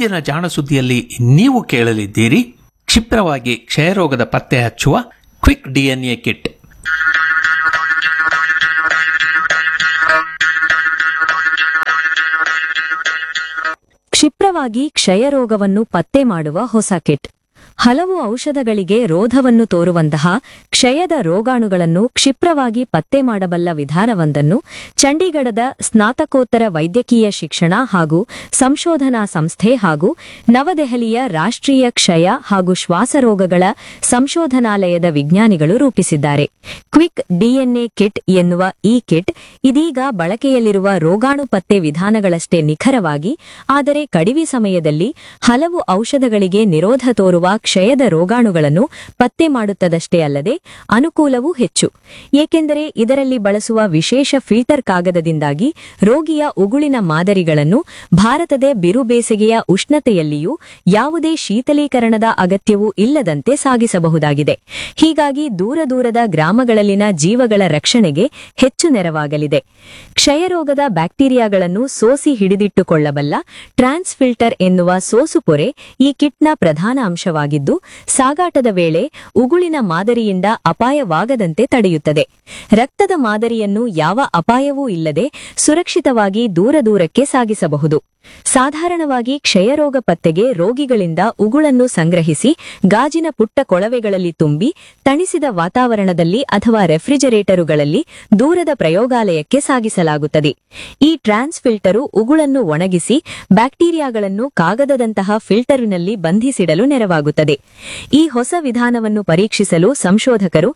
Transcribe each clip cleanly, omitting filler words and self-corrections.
ಇಂದಿನ ಜಾಣ ಸುದ್ದಿಯಲ್ಲಿ ನೀವು ಕೇಳಲಿದ್ದೀರಿ ಕ್ಷಿಪ್ರವಾಗಿ ಕ್ಷಯರೋಗದ ಪತ್ತೆ ಹಚ್ಚುವ ಕ್ವಿಕ್ ಡಿಎನ್ಎ ಕಿಟ್. ಕ್ಷಿಪ್ರವಾಗಿ ಕ್ಷಯರೋಗವನ್ನು ಪತ್ತೆ ಮಾಡುವ ಹೊಸ ಕಿಟ್. ಹಲವು ಔಷಧಗಳಿಗೆ ರೋಧವನ್ನು ತೋರುವಂತಹ ಕ್ಷಯದ ರೋಗಾಣುಗಳನ್ನು ಕ್ಷಿಪ್ರವಾಗಿ ಪತ್ತೆ ಮಾಡಬಲ್ಲ ವಿಧಾನವೊಂದನ್ನು ಚಂಡೀಗಢದ ಸ್ನಾತಕೋತ್ತರ ವೈದ್ಯಕೀಯ ಶಿಕ್ಷಣ ಹಾಗೂ ಸಂಶೋಧನಾ ಸಂಸ್ಥೆ ಹಾಗೂ ನವದೆಹಲಿಯ ರಾಷ್ಟ್ರೀಯ ಕ್ಷಯ ಹಾಗೂ ಶ್ವಾಸರೋಗಗಳ ಸಂಶೋಧನಾಲಯದ ವಿಜ್ಞಾನಿಗಳು ರೂಪಿಸಿದ್ದಾರೆ. ಕ್ವಿಕ್ ಡಿಎನ್ಎ ಕಿಟ್ ಎನ್ನುವ ಈ ಕಿಟ್ ಇದೀಗ ಬಳಕೆಯಲ್ಲಿರುವ ರೋಗಾಣು ಪತ್ತೆ ವಿಧಾನಗಳಷ್ಟೇ ನಿಖರವಾಗಿ, ಆದರೆ ಕಡಿಮೆ ಸಮಯದಲ್ಲಿ ಹಲವು ಔಷಧಗಳಿಗೆ ನಿರೋಧ ತೋರುವ ಕ್ಷಯದ ರೋಗಾಣುಗಳನ್ನು ಪತ್ತೆ ಮಾಡುತ್ತದಷ್ಟೇ ಅಲ್ಲದೆ ಅನುಕೂಲವೂ ಹೆಚ್ಚು. ಏಕೆಂದರೆ ಇದರಲ್ಲಿ ಬಳಸುವ ವಿಶೇಷ ಫಿಲ್ಟರ್ ಕಾಗದದಿಂದಾಗಿ ರೋಗಿಯ ಉಗುಳಿನ ಮಾದರಿಗಳನ್ನು ಭಾರತದ ಬಿರುಬೇಸಿಗೆಯ ಉಷ್ಣತೆಯಲ್ಲಿಯೂ ಯಾವುದೇ ಶೀತಲೀಕರಣದ ಅಗತ್ಯವೂ ಇಲ್ಲದಂತೆ ಸಾಗಿಸಬಹುದಾಗಿದೆ. ಹೀಗಾಗಿ ದೂರದ ಗ್ರಾಮಗಳಲ್ಲಿನ ಜೀವಗಳ ರಕ್ಷಣೆಗೆ ಹೆಚ್ಚು ನೆರವಾಗಲಿದೆ. ಕ್ಷಯರೋಗದ ಬ್ಯಾಕ್ಟೀರಿಯಾಗಳನ್ನು ಸೋಸಿ ಹಿಡಿದಿಟ್ಟುಕೊಳ್ಳಬಲ್ಲ ಟ್ರಾನ್ಸ್ ಫಿಲ್ಟರ್ ಎನ್ನುವ ಸೋಸು ಪೊರೆ ಈ ಕಿಟ್ನ ಪ್ರಧಾನ ಅಂಶವಾಗಿದ್ದು, ಸಾಗಾಟದ ವೇಳೆ ಉಗುಳಿನ ಮಾದರಿಯಿಂದ ಅಪಾಯವಾಗದಂತೆ ತಡೆಯುತ್ತದೆ. ರಕ್ತದ ಮಾದರಿಯನ್ನು ಯಾವ ಅಪಾಯವೂ ಇಲ್ಲದೆ ಸುರಕ್ಷಿತವಾಗಿ ದೂರಕ್ಕೆ ಸಾಗಿಸಬಹುದು. ಸಾಧಾರಣವಾಗಿ ಕ್ಷಯರೋಗ ಪತ್ತೆಗೆ ರೋಗಿಗಳಿಂದ ಉಗುಳನ್ನು ಸಂಗ್ರಹಿಸಿ ಗಾಜಿನ ಪುಟ್ಟ ಕೊಳವೆಗಳಲ್ಲಿ ತುಂಬಿ ತಣಿಸಿದ ವಾತಾವರಣದಲ್ಲಿ ಅಥವಾ ರೆಫ್ರಿಜರೇಟರುಗಳಲ್ಲಿ ದೂರದ ಪ್ರಯೋಗಾಲಯಕ್ಕೆ ಸಾಗಿಸಲಾಗುತ್ತದೆ. ಈ ಟ್ರಾನ್ಸ್ ಫಿಲ್ಟರು ಉಗುಳನ್ನು ಒಣಗಿಸಿ ಬ್ಯಾಕ್ಟೀರಿಯಾಗಳನ್ನು ಕಾಗದದಂತಹ ಫಿಲ್ಟರಿನಲ್ಲಿ ಬಂಧಿಸಿಡಲು ನೆರವಾಗುತ್ತದೆ. ಈ ಹೊಸ ವಿಧಾನವನ್ನು ಪರೀಕ್ಷಿಸಲು ಸಂಶೋಧಕರು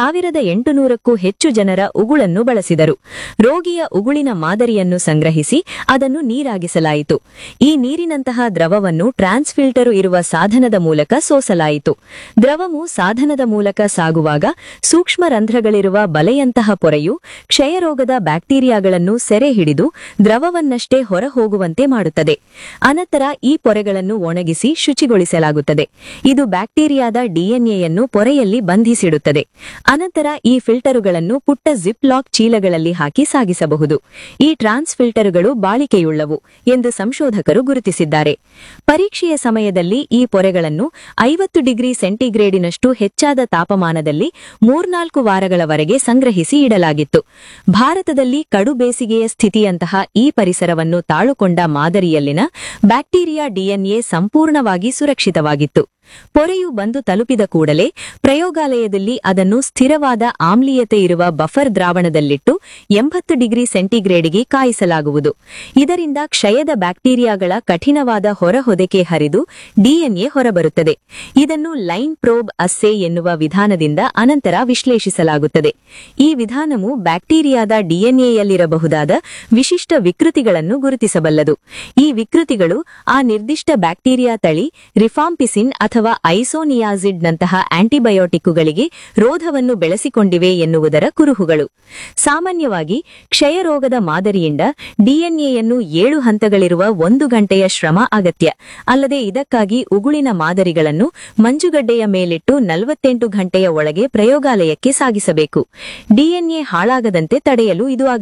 1800ಕ್ಕೂ ಹೆಚ್ಚು ಜನರ ಉಗುಳನ್ನು ಬಳಸಿದರು. ರೋಗಿಯ ಉಗುಳಿನ ಮಾದರಿಯನ್ನು ಸಂಗ್ರಹಿಸಿ ಅದನ್ನು ನೀರಾಗಿಸಲಾಯಿತು. ಈ ನೀರಿನಂತಹ ದ್ರವವನ್ನು ಟ್ರಾನ್ಸ್ ಫಿಲ್ಟರು ಇರುವ ಸಾಧನದ ಮೂಲಕ ಸೋಸಲಾಯಿತು. ದ್ರವವು ಸಾಧನದ ಮೂಲಕ ಸಾಗುವಾಗ ಸೂಕ್ಷ್ಮ ರಂಧ್ರಗಳಿರುವ ಬಲೆಯಂತಹ ಪೊರೆಯು ಕ್ಷಯರೋಗದ ಬ್ಯಾಕ್ಟೀರಿಯಾಗಳನ್ನು ಸೆರೆ ಹಿಡಿದು ದ್ರವವನ್ನಷ್ಟೇ ಹೊರಹೋಗುವಂತೆ ಮಾಡುತ್ತದೆ. ಅನಂತರ ಈ ಪೊರೆಗಳನ್ನು ಒಣಗಿಸಿ ಶುಚಿಗೊಳಿಸಲಾಗುತ್ತದೆ. ಇದು ಬ್ಯಾಕ್ಟೀರಿಯಾದ ಡಿಎನ್ಎಯನ್ನು ಪೊರೆಯಲ್ಲಿ ಬಂಧಿಸಿಡುತ್ತದೆ. ಅನಂತರ ಈ ಫಿಲ್ಟರುಗಳನ್ನು ಪುಟ್ಟ ಜಿಪ್ ಲಾಕ್ ಚೀಲಗಳಲ್ಲಿ ಹಾಕಿ ಸಾಗಿಸಬಹುದು. ಈ ಟ್ರಾನ್ಸ್ ಫಿಲ್ಟರುಗಳು ಬಾಳಿಕೆಯುಳ್ಳವು ಎಂದು ಸಂಶೋಧಕರು ಗುರುತಿಸಿದ್ದಾರೆ. ಪರೀಕ್ಷೆಯ ಸಮಯದಲ್ಲಿ ಈ ಪೊರೆಗಳನ್ನು 50 ಡಿಗ್ರಿ ಸೆಂಟಿಗ್ರೇಡಿನಷ್ಟು ಹೆಚ್ಚಾದ ತಾಪಮಾನದಲ್ಲಿ 3-4 ವಾರಗಳವರೆಗೆ ಸಂಗ್ರಹಿಸಿ ಇಡಲಾಗಿತ್ತು. ಭಾರತದಲ್ಲಿ ಕಡು ಬೇಸಿಗೆಯ ಸ್ಥಿತಿಯಂತಹ ಈ ಪರಿಸರವನ್ನು ತಾಳುಕೊಂಡ ಮಾದರಿಯಲ್ಲಿನ ಬ್ಯಾಕ್ಟೀರಿಯಾ ಡಿಎನ್ಎ ಸಂಪೂರ್ಣವಾಗಿ ಸುರಕ್ಷಿತವಾಗಿತ್ತು. ಪೊರೆಯು ಬಂದು ತಲುಪಿದ ಕೂಡಲೇ ಪ್ರಯೋಗಾಲಯದಲ್ಲಿ ಅದನ್ನು ಸ್ಥಿರವಾದ ಆಮ್ಲೀಯತೆ ಇರುವ ಬಫರ್ ದ್ರಾವಣದಲ್ಲಿಟ್ಟು 80 ಡಿಗ್ರಿ ಸೆಂಟಿಗ್ರೇಡ್ಗೆ ಕಾಯಿಸಲಾಗುವುದು. ಇದರಿಂದ ಕ್ಷಯದ ಬ್ಯಾಕ್ಟೀರಿಯಾಗಳ ಕಠಿಣವಾದ ಹೊರಹೊದಕೆ ಹರಿದು ಡಿಎನ್ಎ ಹೊರಬರುತ್ತದೆ. ಇದನ್ನು ಲೈನ್ ಪ್ರೋಬ್ ಅಸ್ಸೆ ಎನ್ನುವ ವಿಧಾನದಿಂದ ಅನಂತರ ವಿಶ್ಲೇಷಿಸಲಾಗುತ್ತದೆ. ಈ ವಿಧಾನವು ಬ್ಯಾಕ್ಟೀರಿಯಾದ ಡಿಎನ್ಎಯಲ್ಲಿರಬಹುದಾದ ವಿಶಿಷ್ಟ ವಿಕೃತಿಗಳನ್ನು ಗುರುತಿಸಬಲ್ಲದು. ಈ ವಿಕೃತಿಗಳು ಆ ನಿರ್ದಿಷ್ಟ ಬ್ಯಾಕ್ಟೀರಿಯಾ ತಳಿ ರಿಫಾಂಪಿಸಿನ್ ಅಥವಾ ಐಸೋನಿಯಾಸಿಡ್ನಂತಹ ಆಂಟಿಬಯೋಟಿಕ್ಕುಗಳಿಗೆ ರೋಧವನ್ನು ಬೆಳೆಸಿಕೊಂಡಿವೆ ಎನ್ನುವುದರ ಕುರುಹುಗಳು. ಸಾಮಾನ್ಯವಾಗಿ ಕ್ಷಯರೋಗದ ಮಾದರಿಯಿಂದ ಡಿಎನ್ಎಯನ್ನು 7 ಹಂತಗಳಿರುವ 1 ಗಂಟೆಯ ಶ್ರಮ ಅಗತ್ಯ. ಅಲ್ಲದೆ ಇದಕ್ಕಾಗಿ ಉಗುಳಿನ ಮಾದರಿಗಳನ್ನು ಮಂಜುಗಡ್ಡೆಯ ಮೇಲಿಟ್ಟು 48 ಗಂಟೆಯ ಒಳಗೆ ಪ್ರಯೋಗಾಲಯಕ್ಕೆ ಸಾಗಿಸಬೇಕು. ಡಿಎನ್ಎ ಹಾಳಾಗದಂತೆ ತಡೆಯಲು ಇದು